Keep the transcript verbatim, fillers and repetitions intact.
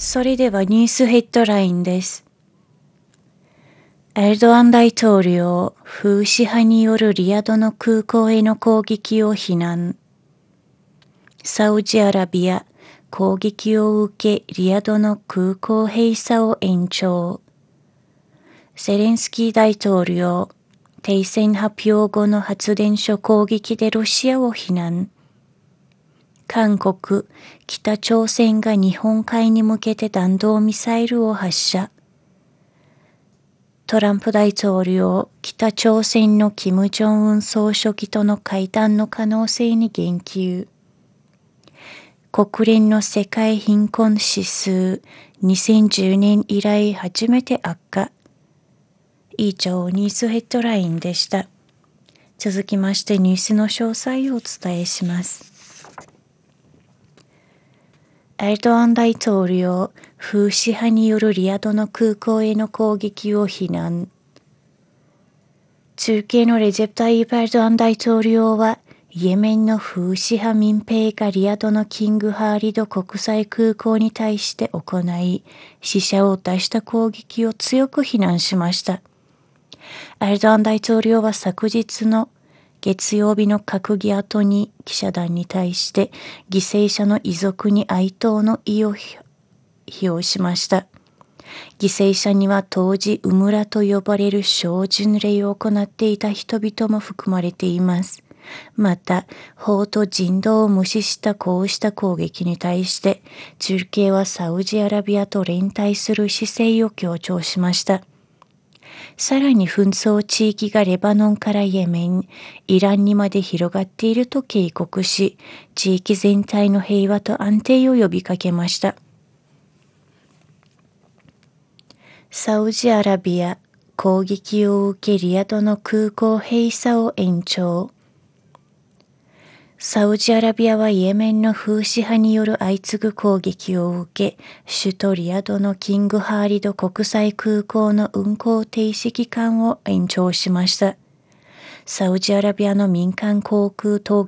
それではニュースヘッドラインです。エルドアン大統領、フーシ派によるリヤドの空港への攻撃を非難。サウジアラビア、攻撃を受けリヤドの空港閉鎖を延長。ゼレンスキー大統領、停戦発表後の発電所攻撃でロシアを非難。韓国、北朝鮮が日本海に向けて弾道ミサイルを発射。トランプ大統領、北朝鮮のキム・ジョンウン総書記との会談の可能性に言及。国連の世界貧困指数、にせんじゅうねん以来初めて悪化。以上、ニュースヘッドラインでした。続きましてニュースの詳細をお伝えします。エルドアン大統領、フーシ派によるリヤドの空港への攻撃を非難。中継のレジェプタイプ・エルドアン大統領は、イエメンのフーシ派民兵がリヤドのキングハーリド国際空港に対して行い、死者を出した攻撃を強く非難しました。エルドアン大統領は昨日の月曜日の閣議後に記者団に対して犠牲者の遺族に哀悼の意を表しました。犠牲者には当時ウムラと呼ばれる小巡礼を行っていた人々も含まれています。また、法と人道を無視したこうした攻撃に対して、中継はサウジアラビアと連帯する姿勢を強調しました。さらに紛争地域がレバノンからイエメン、イランにまで広がっていると警告し、地域全体の平和と安定を呼びかけました。サウジアラビア、攻撃を受けリヤドの空港閉鎖を延長。サウジアラビアはイエメンのフーシ派による相次ぐ攻撃を受け、首都リヤドのキングハーリド国際空港の運航停止期間を延長しました。サウジアラビアの民間航空当